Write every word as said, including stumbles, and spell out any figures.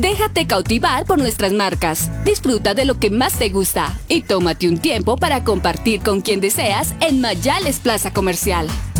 Déjate cautivar por nuestras marcas. Disfruta de lo que más te gusta y tómate un tiempo para compartir con quien deseas en Mayales Plaza Comercial.